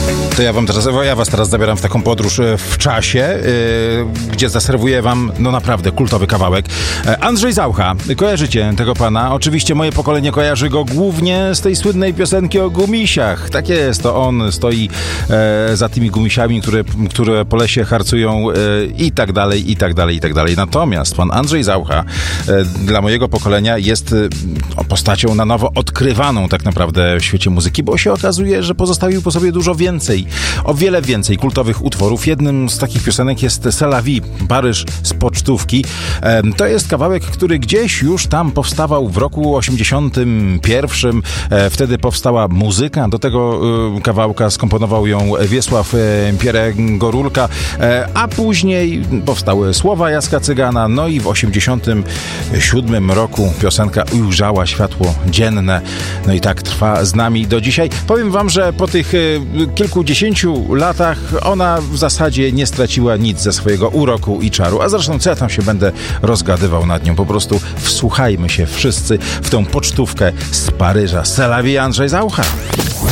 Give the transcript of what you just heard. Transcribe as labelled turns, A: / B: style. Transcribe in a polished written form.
A: To ja was teraz zabieram w taką podróż w czasie, gdzie zaserwuję wam, no naprawdę, kultowy kawałek. Andrzej Zaucha. Kojarzycie tego pana? Oczywiście moje pokolenie kojarzy go głównie z tej słynnej piosenki o gumisiach. Tak jest, to on stoi za tymi gumisiami, które po lesie harcują i tak dalej, i tak dalej, i tak dalej. Natomiast pan Andrzej Zaucha dla mojego pokolenia jest postacią na nowo odkrywaną tak naprawdę w świecie muzyki, bo się okazuje, że pozostawił po sobie dużo więcej, o wiele więcej kultowych utworów. Jednym z takich piosenek jest C'est la vie, Paryż z pocztówki. To jest kawałek, który gdzieś już tam powstawał w roku 81. Wtedy powstała muzyka. Do tego kawałka skomponował ją Wiesław Pierre-Gorulka, a później powstały słowa Jacka Cygana. No i w 87 roku piosenka ujrzała światło dzienne. No i tak trwa z nami do dzisiaj. Powiem wam, że po tych kilkudziesięciu latach ona w zasadzie nie straciła nic ze swojego uroku i czaru. A zresztą co ja tam się będę rozgadywał nad nią? Po prostu wsłuchajmy się wszyscy w tą pocztówkę z Paryża. C'est la vie, Andrzej Zaucha.